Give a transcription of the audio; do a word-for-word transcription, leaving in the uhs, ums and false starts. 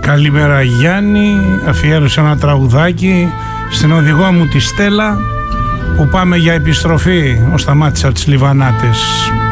Καλημέρα Γιάννη, αφιέρωσε ένα τραγουδάκι στην οδηγό μου τη Στέλλα που πάμε για επιστροφή, ως σταμάτησα από τις Λιβανάτες.